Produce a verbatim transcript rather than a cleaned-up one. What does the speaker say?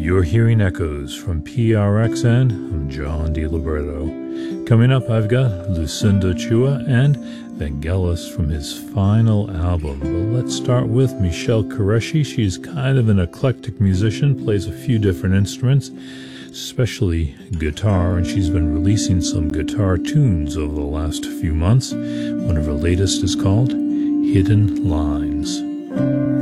You're hearing echoes from P R X N. I'm John DiLiberto. Coming up, I've got Lucinda Chua and Vangelis from his final album. But let's start with Michelle Qureshi. She's kind of an eclectic musician, plays a few different instruments, especially guitar, and she's been releasing some guitar tunes over the last few months. One of her latest is called Hidden Lines.